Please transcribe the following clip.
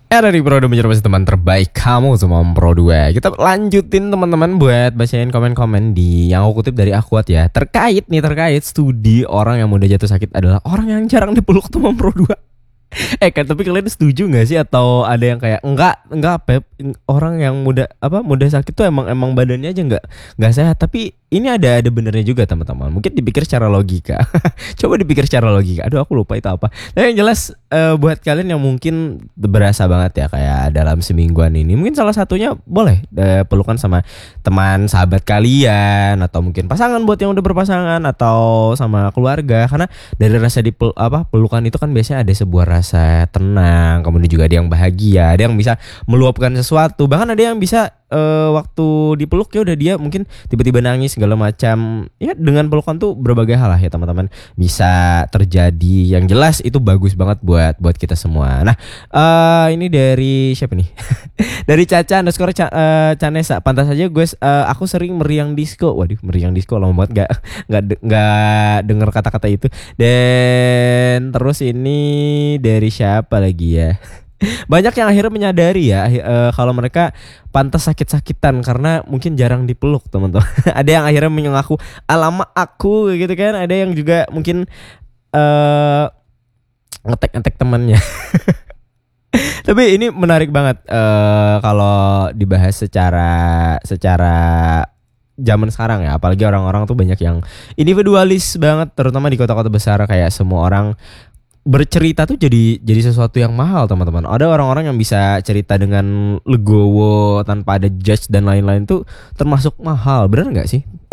Dari Pro 2 menjadi teman terbaik kamu semua Pro 2. Kita lanjutin teman-teman buat bacain komen-komen di yang aku kutip dari Akwat ya. Terkait studi orang yang mudah jatuh sakit adalah orang yang jarang dipeluk teman Pro 2. Kan tapi kalian setuju nggak sih atau ada yang kayak enggak Pep, orang yang mudah sakit tuh emang badannya aja nggak sehat, tapi ini ada benernya juga teman-teman. Mungkin dipikir secara logika. Coba dipikir secara logika. Aduh aku lupa itu apa. Tapi yang jelas buat kalian yang mungkin berasa banget ya kayak dalam semingguan ini, mungkin salah satunya boleh pelukan sama teman sahabat kalian atau mungkin pasangan buat yang udah berpasangan atau sama keluarga, karena dari rasa pelukan itu kan biasanya ada sebuah rasa tenang, kemudian juga ada yang bahagia, ada yang bisa meluapkan sesuatu, bahkan ada yang bisa waktu dipeluk ya udah dia mungkin tiba-tiba nangis segala macam. Ya dengan pelukan tuh berbagai hal lah ya teman-teman bisa terjadi. Yang jelas itu bagus banget buat kita semua. Nah ini dari siapa nih? Dari Caca underscore Canesa. Pantas saja gue aku sering meriang disco. Waduh, meriang disco lama banget nggak dengar kata-kata itu. Dan terus ini dari siapa lagi ya? Banyak yang akhirnya menyadari ya kalau mereka pantas sakit-sakitan karena mungkin jarang dipeluk teman-teman. Ada yang akhirnya mengaku alamak aku gitu kan. Ada yang juga mungkin ngetek temannya. Tapi ini menarik banget kalau dibahas secara zaman sekarang ya. Apalagi orang-orang tuh banyak yang individualis banget, terutama di kota-kota besar, kayak semua orang bercerita tuh jadi sesuatu yang mahal teman-teman. Ada orang-orang yang bisa cerita dengan legowo tanpa ada judge dan lain-lain tuh termasuk mahal, bener nggak sih?